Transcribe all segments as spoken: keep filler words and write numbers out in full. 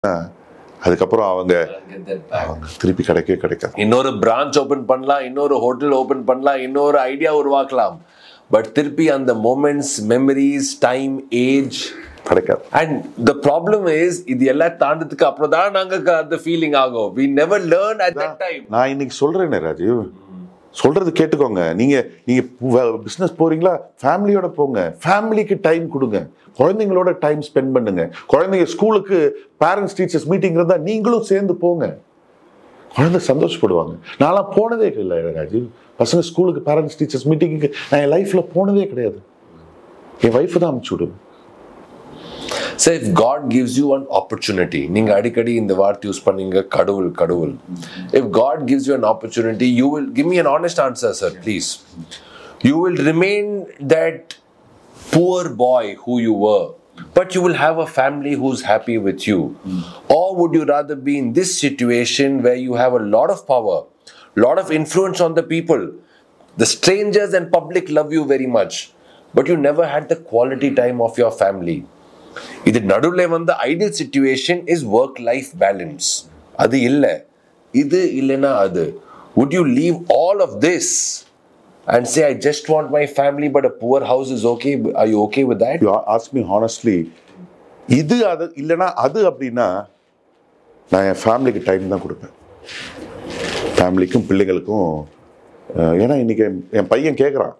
அதுக்கப்புறம் அவங்க திருப்பி கிடைக்கவே கிடைக்காது. இன்னொரு பிரான்ச் ஓபன் பண்ணலாம், இன்னொரு ஹோட்டல் ஓபன் பண்ணலாம், இன்னொரு ஐடியா உருவாக்கலாம். பட் திருப்பி அந்த மொமெண்ட்ஸ், மெமரிஸ், டைம், ஏஜ் கிடைக்காது. அண்ட் த ப்ராப்ளம் இஸ் இது எல்லாம் தாண்டதுக்கு அப்புறம் தான் நாங்க அந்த ஃபீலிங் ஆகும். we never learn at that time. நான் இன்னைக்கு சொல்றேனே ராஜீவ், சொல்றது கேட்டுக்கோங்க. நீங்க நீங்க பிசினஸ் போறீங்களா, ஃபேமிலியோட போங்க, ஃபேமிலிக்கு டைம் கொடுங்க, குழந்தைங்களோட டைம் ஸ்பெண்ட் பண்ணுங்க. குழந்தைங்க ஸ்கூலுக்கு பேரண்ட்ஸ் டீச்சர்ஸ் மீட்டிங் இருந்தா நீங்களும் சேர்ந்து போங்க, குழந்தை சந்தோஷப்படுவாங்க. நான்லாம் போனதே இல்லை ராஜீவ், பசங்க ஸ்கூலுக்கு பேரண்ட்ஸ் டீச்சர்ஸ் மீட்டிங்க்கு நான் என் லைஃப்ல போனதே கிடையாது. என் வைஃப் தான் அனுப்பிச்சு விடுவேன். So if God gives you an opportunity, நீங்க அடிக்கடி இந்த வார்த்தை யூஸ் பண்ணீங்க, கடவுள் கடவுள். If God gives you an opportunity, you will give me an honest answer, sir, please. You will remain that poor boy who you were, but you will have a family who's happy with you. Mm. Or would you rather be in this situation where you have a lot of power, lot of influence on the people, the strangers and public love you very much, but you never had the quality time of your family. இது நடுவுல வந்து ideal situation is work life balance. அது இல்ல, இது இல்லைன்னா அது. would you leave all of this and say I just want my family but a poor house is okay? Are you okay with that? You ask me honestly, இது அது இல்லைன்னா அது அப்படின்னா நான் என் ஃபேமிலிக்கு டைம் தான் கொடுப்பேன், ஃபேமிலிக்கும் பிள்ளைகளுக்கும். ஏன்னா இன்னைக்கு என் பையன் கேட்குறான்,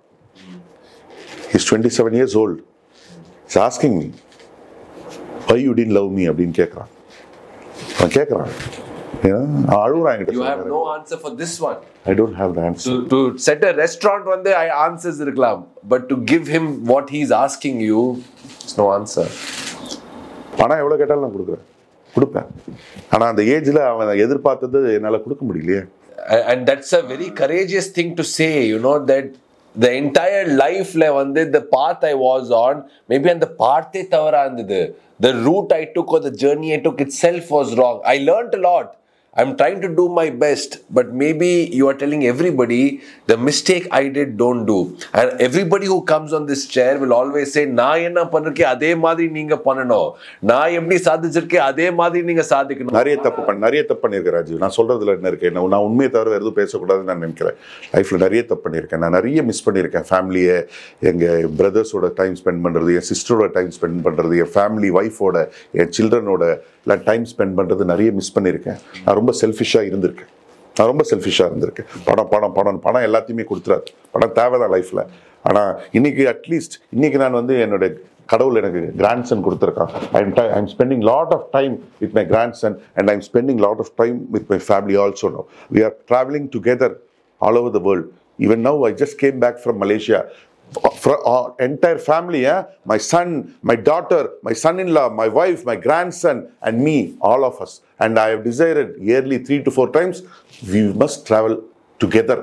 he's twenty-seven years old, he's asking me why you didn't love me அப்படின்னு கேட்குறான். அவன் கேட்குறான், அழுகுறான் என்கிட்ட. You have no answer for this one. I don't have the answer. To, to set a restaurant வந்து answers இருக்கலாம், but to give him what he's asking you, it's no answer. பணம் எவ்வளோ கேட்டாலும் நான் கொடுக்குறேன், கொடுப்பேன். ஆனால் அந்த ஏஜில் அவன் எதிர்பார்த்தது என்னால் கொடுக்க முடியலையே. And that's a very courageous thing to say, you know, that the entire life la வந்து the path I was on, maybe and the path e thavara irundhudu, the route I took or the journey I took itself was wrong. I learned a lot, I'm trying to do my best, but maybe you are telling everybody the mistake I did don't do. And everybody who comes on this chair will always say நான் என்ன பண்ணிருக்கேன் அதே மாதிரி நீங்க பண்ணணும், நான் எப்படி சாதிச்சிருக்கேன் அதே மாதிரி நீங்க சாதிக்கணும். நிறைய தப்பு பண்ண நிறைய தப்பு பண்ணியிருக்கேன் ராஜு. நான் சொல்றதுல என்ன இருக்கேன், நான் உண்மையை தவிர எதுவும் பேசக்கூடாதுன்னு நான் நினைக்கிறேன். லைஃப்ல நிறைய தப்பு பண்ணியிருக்கேன், நான் நிறைய மிஸ் பண்ணியிருக்கேன். ஃபேமிலியை, எங்கள் பிரதர்ஸோட டைம் ஸ்பெண்ட் பண்ணுறது, என் சிஸ்டரோட டைம் ஸ்பெண்ட் பண்ணுறது, என் ஃபேமிலி ஒய்ஃபோட, என் சில்ட்ரனோட எல்லாம் டைம் ஸ்பெண்ட் பண்ணுறது நிறைய மிஸ் பண்ணியிருக்கேன். நான் ரொம்ப செல்ஃபிஷாக இருந்திருக்கேன், நான் ரொம்ப செல்ஃபிஷாக இருந்திருக்கேன். பணம் பணம் பணம் பணம் எல்லாத்தையுமே கொடுத்துறாரு, பணம் தேவைதான் லைஃப்பில். ஆனால் இன்னைக்கு அட்லீஸ்ட் இன்னைக்கு நான் வந்து என்னோட கடவுள் எனக்கு கிராண்ட்சன் கொடுத்துருக்கான். I'm I'm spending lot of time with my grandson and I'm spending lot of time with my family also. No we are travelling together all over the world. Even now I just came back from Malaysia. For our entire family, eh? My son, my daughter, my son-in-law, my wife, my grandson and me, all of us. And I have decided yearly three to four times we must travel together.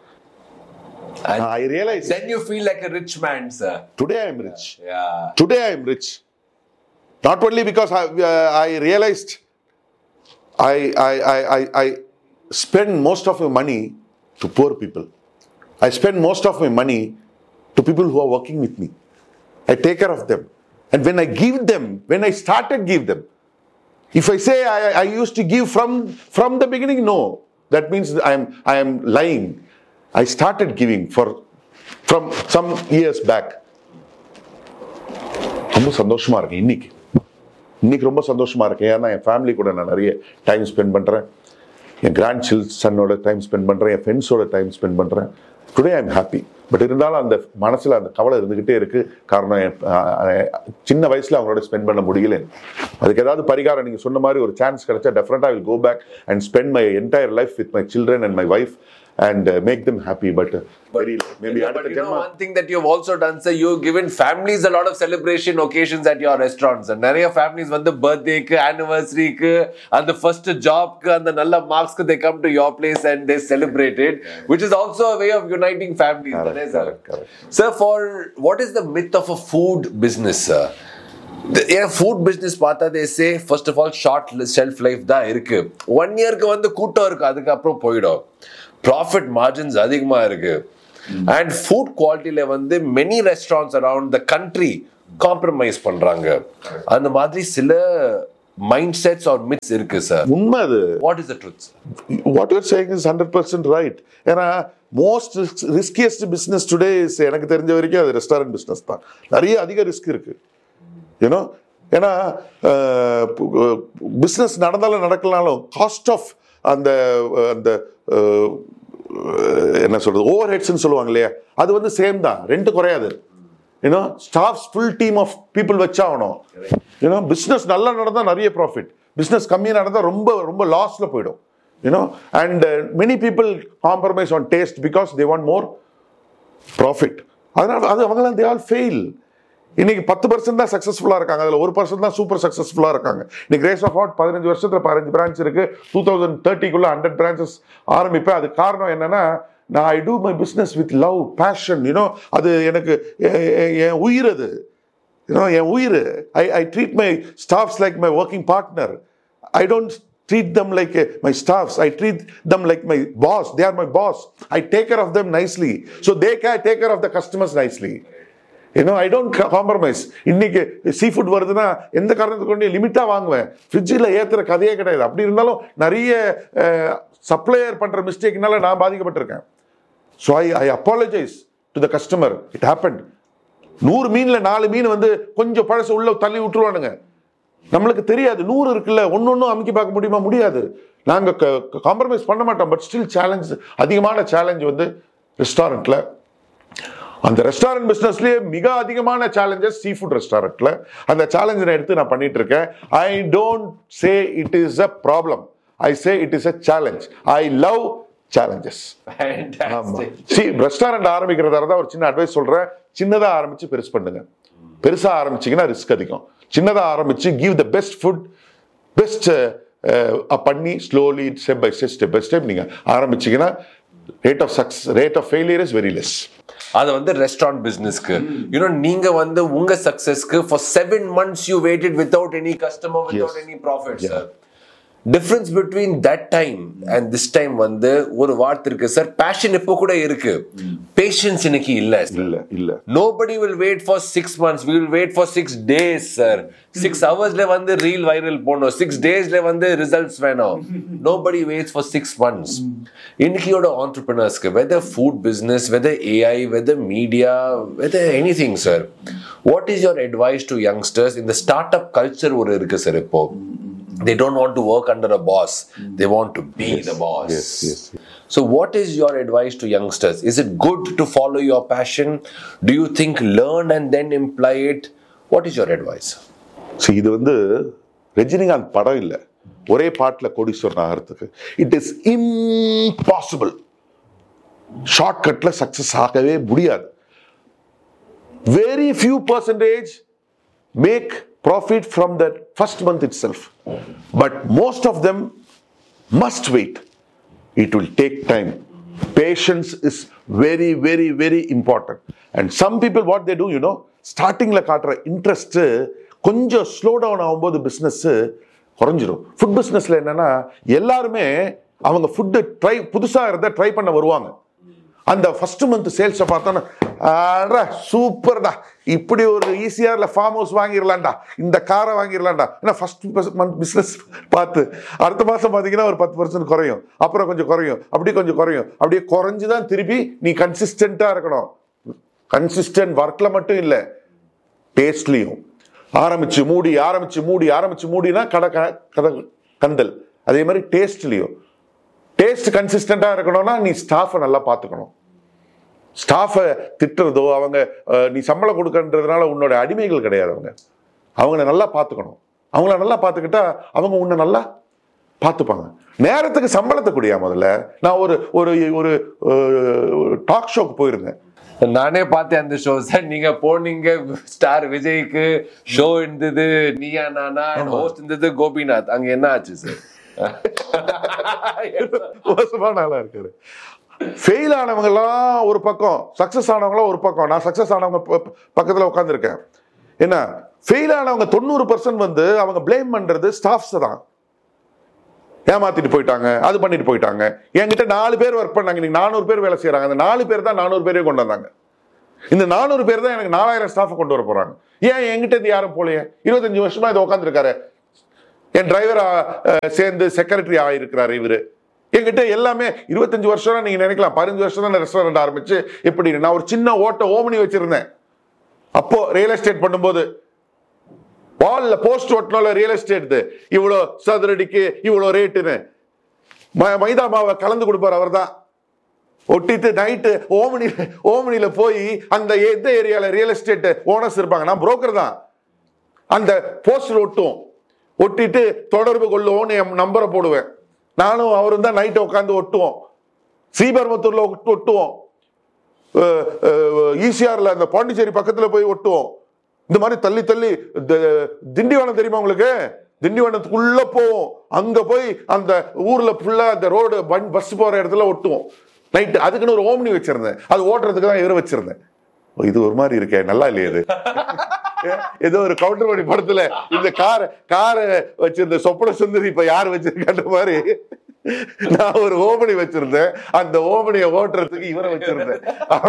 And I realize then you feel like a rich man, sir. Today I am rich. Yeah. Today I am rich. Not only because I uh, I realized I I I I I spend most of my money to poor people. I spend most of my money to people who are working with me. I take care of them. And when I give them, when I started give them, if I say I, I used to give from, from the beginning, no. That means I am, I am lying. I started giving for, from some years back. ரொம்ப சந்தோஷமா இருக்கேன் இன்னைக்கு. இன்னைக்கு ரொம்ப சந்தோஷமா இருக்கேன். ஏன்னா என் family கூட நான் நிறைய டைம் ஸ்பெண்ட் பண்ணுறேன், என் கிராண்ட் சில்ட்ரனோட டைம் ஸ்பெண்ட் பண்ணுறேன், என் ஃப்ரெண்ட்ஸோட டைம் ஸ்பெண்ட் பண்ணுறேன். Today I am happy. But இருந்தாலும் அந்த மனசில் அந்த கவலை இருந்துக்கிட்டே இருக்குது. காரணம் சின்ன வயசில் அவங்களோட ஸ்பெண்ட் பண்ண முடியல. அதுக்கு ஏதாவது பரிகாரம் நீங்கள் சொன்ன மாதிரி ஒரு சான்ஸ் கிடைச்சா டெஃபினட்டாக I will go back and spend my entire life with my children and my wife and uh, make them happy. But uh, very maybe yeah, but you know one thing that you've also done, sir, you've given families a lot of celebration occasions at your restaurants. And நிறைய families வந்து birthday க்கு, anniversary க்கு, and the first job க்கு, and the நல்ல marks க்கு, they come to your place and they celebrate it, yeah, which is also a way of uniting families. Correct, correct, correct. Sir, for what is the myth of a food business, sir? ஏன் food business பார்த்தா தே சே first of all short shelf life தான் இருக்கு. One இயருக்கு வந்து கூட்டம் இருக்கு, அதுக்கப்புறம் போயிடும். ப்ராஃபிட் மார்ஜின்ஸ் அதிகமாக இருக்கு. அண்ட் ஃபுட் குவாலிட்டியில வந்து many restaurants around the country compromise பண்றாங்க. அந்த மாதிரி சில mindsets or myths இருக்கு சார். உண்மை அது. What is the truth, sir? What you're saying is one hundred percent right. ஏன்னா most riskiest business today is எனக்கு தெரிஞ்ச வரைக்கும் அது ரெஸ்டாரண்ட் பிஸ்னஸ் தான். நிறைய அதிக ரிஸ்க் இருக்கு. யூனோ ஏன்னா பிஸ்னஸ் நடந்தாலும் நடக்கலாலும் காஸ்ட் ஆஃப் அந்த அந்த என்ன சொல்றது ஓவர் ஹெட்ஸ்ன்னு சொல்லுவாங்க இல்லையா, அது வந்து சேம் தான், ரெண்டு குறையாது. You know staffs full team of people வச்சாகணும். You know business நல்லா நடந்தால் நிறைய ப்ராஃபிட், பிஸ்னஸ் கம்மியாக நடந்தால் ரொம்ப ரொம்ப லாஸில் போயிடும். You know and many people compromise on taste because they want more profit. அதனால் அது அவங்களாம் தே ஆல் ஃபெயில். இன்னைக்கு பத்து பர்சன்ட் தான் சக்ஸஸ்ஃபுல்லாக இருக்காங்க, அதில் ஒரு பர்சன்ட் தான் சூப்பர் சக்ஸஸ்ஃபுல்லாக இருக்காங்க. இன்னைக்கு கிரேஸ் ஆஃப் ஹார்ட் பதினஞ்சு வருஷத்தில் பதினஞ்சு பிரான்ச் இருக்கு. டூ தௌசண்ட் தேர்ட்டிக்குள்ள ஹண்ட்ரட் பிரான்ச்சஸ் ஆரம்பிப்பேன். அது காரணம் என்னன்னா, நான் ஐ do my business with love fashion. You know அது எனக்கு என் உயிர், அது யூனோ என் உயிர். ஐ ஐ treat my staffs like my working partner. I don't treat them like uh, my staffs. I treat them like my boss. They are my boss. I take care of them nicely, so they can take care of the customers nicely. You know, I don't compromise. இன்னைக்கு sea food வருதுன்னா எந்த காரணத்துக்கு கொண்டு லிமிட்டா வாங்குவேன். ஃப்ரிட்ஜில் ஏற்றுற கதையே கிடையாது. அப்படி இருந்தாலும் நிறைய சப்ளையர் பண்ற மிஸ்டேக்னால நான் பாதிக்கப்பட்டிருக்கேன். So I I apologise to the customer. It happen. நூறு மீன்ல நாலு மீன் வந்து கொஞ்சம் பழசு உள்ள தள்ளி விட்டுருவானுங்க. நம்மளுக்கு தெரியாது, நூறு இருக்குல்ல, ஒன்னு ஒன்னும் அமைக்கி பார்க்க முடியுமா? முடியாது. நாங்க காம்ப்ரமைஸ் பண்ண மாட்டோம். பட் ஸ்டில் சேலஞ்ச், அதிகமான சேலஞ்ச் வந்து ரெஸ்டாரண்ட்ல, அந்த ரெஸ்டாரண்ட் பிசினஸ்லயே மிக அதிகமான சேலஞ்சஸ் சீ ஃபுட் ரெஸ்டாரண்ட்ல. அந்த சேலஞ்சை எடுத்து நான் பண்ணிட்டு இருக்கேன். I don't say it is a problem, I say it is a challenge. I love challenges. Restaurant ஆரம்பிக்கிறதா இருந்தா ஒரு சின்ன அட்வைஸ் சொல்றேன். சின்னதா ஆரம்பிச்சு பெருசு பண்ணுங்க. பெருசா ஆரம்பிச்சீங்கன்னா ரிஸ்க் அதிகம். சின்னதா ஆரம்பிச்சு give the best food, best பண்ணி slowly step by step step by step நீங்க ஆரம்பிச்சீங்கன்னா rate of success, rate of failure is very less. அது வந்து ரெஸ்டாரண்ட் பிசினஸ்க்கு. யூனோ நீங்க வந்து உங்க சக்சஸ்க்கு for seven months you weighted without any customer, without any profit. Sir, difference between that time and this time வந்து ஒரு வார்த்தை இருக்கு சார், பேஷன் இப்போ கூட இருக்கு, பேஷன்ஸ் இன்னைக்கு இல்ல. இல்ல இல்ல nobody will wait for six months, we will wait for six days sir. six hoursல வந்து ரீல் வைரல் போணும், six daysல வந்து ரிசல்ட்ஸ் வேணும். nobody waits for six months. இன்னைக்கியோட entrepreneursக்கு, whether food business, whether A I, whether media, whether anything sir, what is your advice to youngsters in the startup culture ஒரு இருக்கு sir இப்போ? They don't want to work under a boss. They want to be yes, the boss. Yes, yes, yes. So what is your advice to youngsters? Is it good to follow your passion? Do you think learn and then imply it? What is your advice? See, இது வந்து ரஜினிகாந்த் படம் இல்லை, ஒரே பாட்டுல கோடீஸ்வரன் ஆகிறதுக்கு. It is impossible. ஷார்ட்கட்ல success ஆகவே முடியாது. Very few percentage make profit from that first month itself, but most of them must wait. It will take time. Patience is very very very important. And some people what they do, you know, starting la kaatra interest konja slow down ஆகும்போது business குறைஞ்சிரும். Food பிசினஸ்ல என்னன்னா எல்லாருமே அவங்க food try புதுசா இருந்தா try பண்ண வருவாங்க. அந்த ஃபர்ஸ்ட் மந்த் சேல்ஸ் பார்த்தா சூப்பர்டா, இப்படி ஒரு ஈஸியார்ல ஃபார்ம் ஹவுஸ் வாங்கிடலாம்டா, இந்த காரை வாங்கிடலாம்டா. ஏன்னா ஃபர்ஸ்ட் மந்த் பிசினஸ் பார்த்து அடுத்த மாசம் பார்த்தீங்கன்னா ஒரு பத்து பர்சன்ட் குறையும், அப்புறம் கொஞ்சம் குறையும், அப்படி கொஞ்சம் குறையும். அப்படியே குறைஞ்சுதான் திருப்பி நீ கன்சிஸ்டன்டா இருக்கணும். கன்சிஸ்டன்ட் ஒர்க்ல மட்டும் இல்லை, டேஸ்ட்லையும். ஆரம்பிச்சு மூடி ஆரம்பிச்சு மூடி ஆரம்பிச்சு மூடினா கடை கதை கந்தல். அதே மாதிரி டேஸ்ட்லையும் டேஸ்ட் கன்சிஸ்டண்டா இருக்கணும்னா நீ ஸ்டாஃபை நல்லா பார்த்துக்கணும். ஸ்டாஃபை திட்டுறதோ, அவங்க நீ சம்பளம் கொடுக்கன்றதுனால உன்னோட அடிமைகள் கிடையாது. அவங்க அவங்கள நல்லா பார்த்துக்கணும். அவங்கள நல்லா பார்த்துக்கிட்டா அவங்க உன்னை நல்லா பார்த்துப்பாங்க. நேரத்துக்கு சம்பளத்தை கூடியா. முதல்ல நான் ஒரு ஒரு ஒரு டாக் ஷோக்கு போயிருந்தேன். நானே பார்த்தேன் அந்த ஷோ சார். நீங்க போனீங்க, ஸ்டார் விஜய்க்கு ஷோ இருந்தது, நீயா நானா, ஹோஸ்ட் இருந்தது கோபிநாத். அங்க என்ன ஆச்சு சார்? மோசமான ஆளா இருக்காரு. ஃபெயில் ஆனவங்க எல்லாம் ஒரு பக்கம், சக்சஸ் ஆனவங்களாம் ஒரு பக்கம். நான் சக்சஸ் ஆனவங்க பக்கத்துல உட்காந்துருக்கேன். என்ன ஃபெயில் ஆனவங்க தொண்ணூறு பர்சன்ட் வந்து அவங்க பிளேம் பண்றது ஸ்டாஃப்ஸ் தான். ஏமாத்திட்டு போயிட்டாங்க, அது பண்ணிட்டு போயிட்டாங்க. என்கிட்ட நாலு பேர் ஒர்க் பண்ணாங்க, இன்னைக்கு நானூறு பேர் வேலை செய்யறாங்க. அந்த நாலு பேர் தான் நானூறு பேரே கொண்டு வந்தாங்க. இந்த நானூறு பேர் தான் எனக்கு நாலாயிரம் ஸ்டாஃப் கொண்டு வர போறாங்க. ஏன் என்கிட்ட இது யாரும் போலையே? இருபத்தஞ்சு வருஷமா இதை உட்காந்துருக்காரு. என் டிரைவரா சேர்ந்து செக்ரட்டரி ஆயிருக்கிறாரு இவரு. என்கிட்ட எல்லாமே இருபத்தஞ்சு வருஷம் நீங்க நினைக்கலாம், பதினஞ்சு வருஷம் தான் ரெஸ்டாரண்ட் ஆரம்பிச்சு. எப்படி நான் ஒரு சின்ன ஓட்ட ஓமனி வச்சிருந்தேன் அப்போ ரியல் எஸ்டேட் பண்ணும்போது. வால்ல போஸ்ட் ஓட்டனால ரியல் எஸ்டேட் இவ்வளோ சதுரடிக்கு இவ்வளோ ரேட்டுன்னு மைதா மாவை கலந்து கொடுப்பார் அவர் தான். ஒட்டிட்டு நைட்டு ஓமனி ஓமனில போய் அந்த எந்த ஏரியால ரியல் எஸ்டேட் ஓனர்ஸ் இருப்பாங்க, நான் புரோக்கர் தான், அந்த போஸ்டர் ஒட்டும், ஒட்டிட்டு தொடர்பு கொள்ளுவோம் என் நம்பரை போடுவேன். நானும் அவரும் தான் நைட்டை உட்காந்து ஒட்டுவோம். ஸ்ரீபெரும்புத்தூர்ல ஒட்டுவோம், ஈசிஆர்ல அந்த பாண்டிச்சேரி பக்கத்துல போய் ஒட்டுவோம். இந்த மாதிரி தள்ளி தள்ளி திண்டிவனம் தெரியுமா உங்களுக்கு? திண்டிவனத்துக்குள்ள போவோம், அங்க போய் அந்த ஊர்ல ஃபுல்லா அந்த ரோடு பஸ் போற இடத்துல ஒட்டுவோம் நைட்டு. அதுக்குன்னு ஒரு ஓம்னி வச்சிருந்தேன், அது ஓட்டுறதுக்கு தான் இவரை வச்சிருந்தேன். இது ஒரு மாதிரி இருக்கேன், நல்லா இல்லையா இது? ஏதோ ஒரு கவுண்டர் மணி படத்துல இந்த காரை காரை வச்சிருந்த சொப்பன சுந்தரி இப்ப யாரு வச்சிருக்கான்ற மாதிரி நான் ஒரு ஓமனி வச்சிருந்தேன். அந்த ஓமனியை ஓட்டுறதுக்கு இவரை வச்சிருந்தேன்.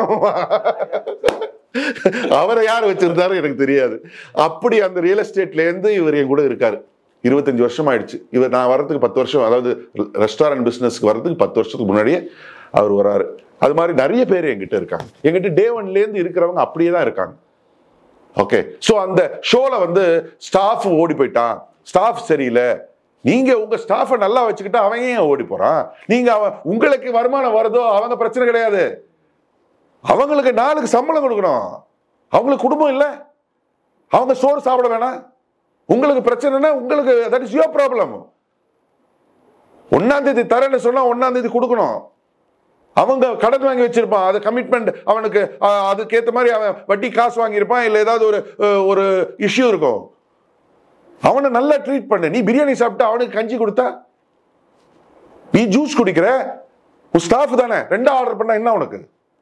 அவரை யார் வச்சிருந்தாரு எனக்கு தெரியாது. அப்படி அந்த ரியல் எஸ்டேட்ல இருந்து இவர் என் கூட இருக்காரு. இருபத்தஞ்சு வருஷம் ஆயிடுச்சு. இவர் நான் வர்றதுக்கு பத்து வருஷம், அதாவது ரெஸ்டாரண்ட் பிசினஸ்க்கு வர்றதுக்கு பத்து வருஷத்துக்கு முன்னாடியே அவர் வராரு. அது மாதிரி நிறைய பேர் என்கிட்ட இருக்காங்க. என்கிட்ட டே ஒன்ல இருந்து இருக்கிறவங்க அப்படியே தான் இருக்காங்க. ஓகே, சோ அந்த ஷோல வந்து ஸ்டாஃப் ஓடி போயிட்டான், ஸ்டாஃப் சரியில்லை, நீங்க உங்க ஸ்டாஃபை நல்லா வச்சுக்கிட்டா அவன் ஏன் ஓடி போறான்? நீங்க அவன் உங்களுக்கு வருமானம் வருதோ அவங்க பிரச்சனை கிடையாது, அவங்களுக்கு நாளுக்கு சம்பளம் கொடுக்கணும், அவங்களுக்கு குடும்பம் இல்லை, அவங்க சோறு சாப்பிட வேணாம். உங்களுக்கு பிரச்சனைனா உங்களுக்கு தட் இஸ் யுவர் ப்ராப்ளம். ஒன்னாம் தேதி தரேன்னு சொன்னா ஒன்னாம் தேதி கொடுக்கணும். அவங்க கடன் வாங்கி வச்சிருப்பான், அது கமிட்மெண்ட், அவனுக்கு அதுக்கேற்ற மாதிரி அவன் வட்டி காசு வாங்கியிருப்பான், இல்லை ஏதாவது ஒரு ஒரு இஷ்யூ இருக்கும். அவனை நல்லா ட்ரீட் பண்ணு. நீ பிரியாணி சாப்பிட்டா அவனுக்கு கஞ்சி கொடுத்தா, நீ ஜூஸ் குடிக்கிற, உன் ஸ்டாஃப் தானே, ரெண்டா ஆர்டர் பண்ணா என்ன உனக்கு?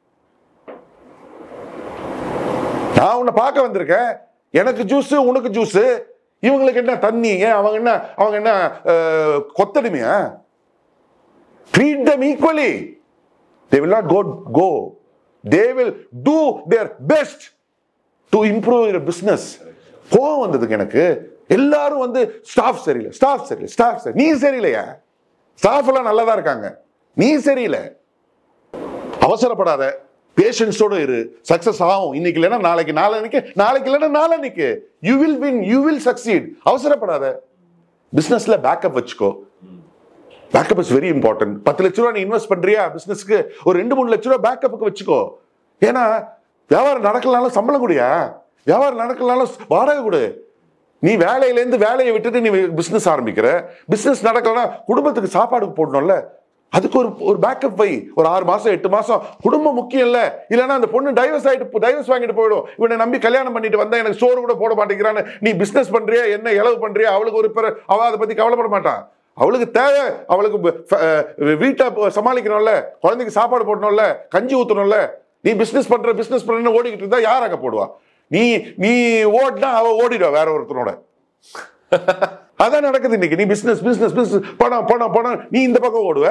நான் உன்னை பார்க்க வந்திருக்கேன், எனக்கு ஜூஸ் உனக்கு ஜூஸ், இவங்களுக்கு என்ன தண்ணி, அவங்க என்ன அவங்க என்ன கொத்தடிமையா? Treat them equally. They will not go go. They will do their best to improve your business. கோவம் வந்ததுக்கு எனக்கு. எல்லாரும் வந்து ஸ்டாஃப் சரியில்லை, ஸ்டாஃப் சரியில்லை, ஸ்டாஃப் சரி. நீ சரியில்லையா? ஸ்டாஃப் எல்லாம் நல்லா தான் இருக்காங்க, நீ சரியில்லை. அவசரப்படாத, பேஷன்ஸோட இரு, சக்சஸ் ஆகும். இன்னைக்கு இல்லைன்னா நாளைக்கு, நாளைக்கு நாளைக்கு இல்லைன்னா நாளைக்கு you will win, you will succeed. அவசரப்படாத. பிசினஸ்ல பேக்கப் வச்சுக்கோ. Backup is very important. பத்து லட்ச ரூபா நீ இன்வெஸ்ட் பண்றியா பிசினஸ்க்கு, ஒரு ரெண்டு மூணு லட்ச ரூபா பேக்கப்புக்கு வச்சுக்கோ. ஏன்னா வியாபாரம் நடக்கலனாலும் சம்பளம் கூடியா, வியாபாரம் நடக்கலனாலும் வாடகை கொடு. நீ வேலையிலேருந்து வேலையை விட்டுட்டு நீ பிசினஸ் ஆரம்பிக்கிற, பிசினஸ் நடக்கலன்னா குடும்பத்துக்கு சாப்பாடு போடணும்ல, அதுக்கு ஒரு ஒரு பேக்கப் வை. ஒரு ஆறு மாசம் எட்டு மாசம் குடும்பம் முக்கியம் இல்ல. இல்லைன்னா அந்த பொண்ணு டைவர்ஸ் ஆயிட்டு டைவர்ஸ் வாங்கிட்டு போயிடும். இவனை நம்பி கல்யாணம் பண்ணிட்டு வந்தா எனக்கு சோறு கூட போட மாட்டேங்கிறான்னு நீ பிசினஸ் பண்றியா, என்ன இளவு பண்றியா, அவளுக்கு ஒரு பேர் அவ அதை பத்தி கவலைப்பட மாட்டான். அவளுக்கு தேவை, அவளுக்கு வீட்டை சமாளிக்கணும்ல, குழந்தைக்கு சாப்பாடு போடணும்ல, கஞ்சி ஊத்தணும்ல. நீ பிசினஸ் பண்ற பிசினஸ் பண்ற ஓடிக்கிட்டு இருந்தா யார் அங்க போடுவா? நீ நீ ஓடினா அவ ஓடிடுவா வேற ஒருத்தனோட. அதான் நடக்குது இன்னைக்கு. நீ பிசினஸ் பிசினஸ் பிசினஸ் பணம் பணம் பணம், நீ இந்த பக்கம் ஓடுவ.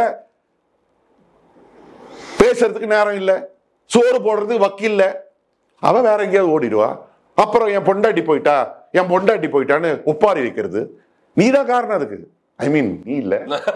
பேசுறதுக்கு நேரம் இல்லை, சோறு போடுறதுக்கு வக்கீல் இல்லை, அவன் வேற எங்கேயாவது ஓடிடுவா. அப்புறம் என் பொண்டாட்டி போயிட்டா என் பொண்டாட்டி போயிட்டான்னு ஒப்பாரி வைக்கிறது நீதான் காரணம் அதுக்கு. ஐ மீன் நீ இல்ல,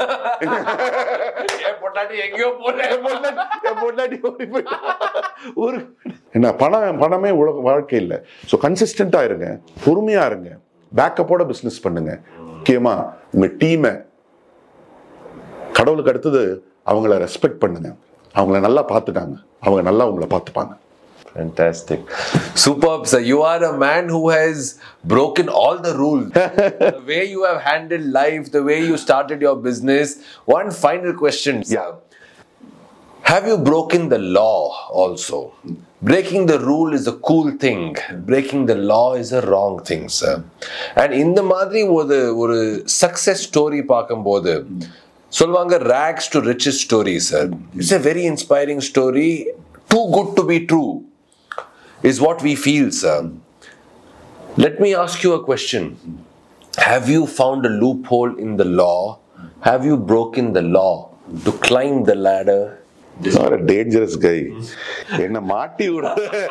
என்ன பணம் பணமே உலக வாழ்க்கை இல்லை. ஸோ கன்சிஸ்டண்டா இருங்க, பொறுமையா இருங்க, பேக்கப்போட பிசினஸ் பண்ணுங்க. முக்கியமா உங்க டீமை, கடவுளுக்கு அடுத்தது அவங்கள ரெஸ்பெக்ட் பண்ணுங்க. அவங்கள நல்லா பார்த்துட்டாங்க, அவங்க நல்லா உங்களை பார்த்துப்பாங்க. Fantastic. Superb, sir. You are a man who has broken all the rules. The way you have handled life, the way you started your business. One final question, sir. Yeah. Have you broken the law also? Breaking the rule is a cool thing. Breaking the law is a wrong thing, sir. And இந்த மாதிரி ஒரு ஒரு success story பார்க்கும்போது சொல்வாங்க rags to riches story, sir. It's a very inspiring story. Too good to be true is what we feel, sir. Let me ask you a question. Have you found a loophole in the law? Have you broken the law to climb the ladder dangerous கை. என்ன மாட்டி விட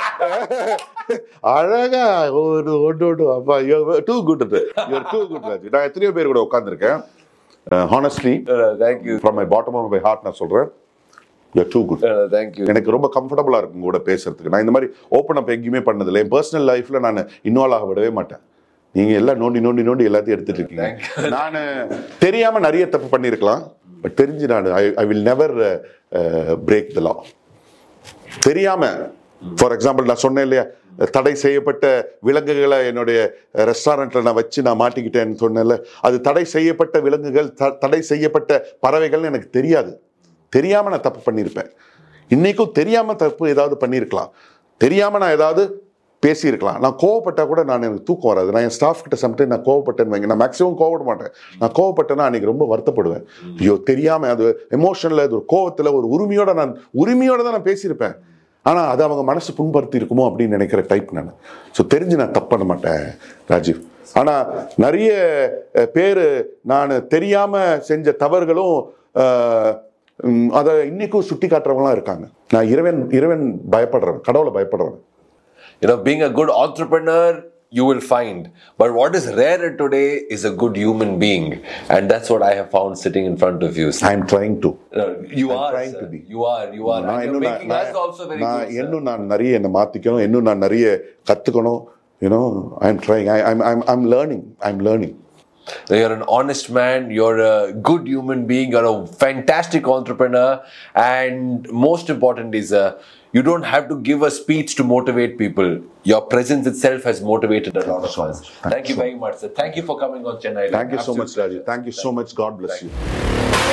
அழகா ஒரு ஒன்று அப்பா two good two good Raju. நான் எத்தனையோ பேர் கூட உட்காந்துருக்கேன். Honestly thank you from my bottom of my heart நான் சொல்றேன், யூ டூ குட். தேங்க்யூ. எனக்கு ரொம்ப கம்ஃபர்டபுளா இருக்கும் கூட பேசுறதுக்கு. நான் இந்த மாதிரி ஓப்பன் அப் எங்கேயுமே பண்ணதில்லை. என் பர்சனல் லைஃப்ல நான் இன்வால்வ் ஆக விடவே மாட்டேன். நீங்க எல்லாம் நோண்டி நோண்டி நோண்டி எல்லாத்தையும் எடுத்துட்டு இருக்கீங்க. நான் தெரியாம நிறைய தப்பு பண்ணிருக்கலாம், பட் தெரிஞ்சு நான் I will never break the லா. தெரியாம ஃபார் எக்ஸாம்பிள் நான் சொன்னேன் இல்லையா, தடை செய்யப்பட்ட விலங்குகளை என்னுடைய ரெஸ்டாரண்ட்ல நான் வச்சு நான் மாட்டிக்கிட்டேன்னு சொன்னேன்ல, அது தடை செய்யப்பட்ட விலங்குகள், தடை செய்யப்பட்ட பறவைகள்னு எனக்கு தெரியாது. தெரியாம நான் தப்பு பண்ணியிருப்பேன். இன்னைக்கும் தெரியாம தப்பு ஏதாவது பண்ணியிருக்கலாம், தெரியாம நான் ஏதாவது பேசியிருக்கலாம். நான் கோவப்பட்டா கூட நான் எனக்கு தூக்கம் வராது. நான் என் ஸ்டாஃப் கிட்ட சம்டைம் நான் கோவப்பட்டேன்னு வைங்க, நான் மேக்ஸிமம் கோவப்பட மாட்டேன். நான் கோவப்பட்டேன்னா அன்னைக்கு ரொம்ப வருத்தப்படுவேன். ஐயோ தெரியாம அது எமோஷனில் அது ஒரு கோவத்தில் ஒரு உரிமையோட நான் உரிமையோட தான் நான் பேசியிருப்பேன். ஆனால் அது அவங்க மனசு புண்படுத்தி இருக்குமோ அப்படின்னு நினைக்கிற டைப் நான். ஸோ தெரிஞ்சு நான் தப்பு பண்ண மாட்டேன் ராஜீவ். ஆனால் நிறைய பேர் நான் தெரியாமல் செஞ்ச தவறுகளும் அதை இன்னைக்கும் சுட்டி காட்டுறவங்களாம் இருக்காங்க. நான் இறைவன் இறைவன் பயப்படுறேன், கடவுளை பயப்படுறேன். You know, being a good entrepreneur, you will find. But what is rarer today is a good human being. And that's what I have found sitting in front of you. I am trying to. No, you I'm are, trying sir. to be. You are, you are. நான் And you're இன்னும் making நான் us also very நான் good, sir. இன்னும் நான் நிறைய என்னை மாற்றிக்கணும், இன்னும் நான் நிறைய கற்றுக்கணும். You know, I'm trying. I, I'm, I'm, I'm learning. I'm learning. You're an honest man, you're a good human being, you're a fantastic entrepreneur, and most important is uh, you don't have to give a speech to motivate people. Your presence itself has motivated a lot of us. Thank you very much, sir. Thank you for coming on Chennai. Thank you so much, Raji. Thank you so much. God bless you.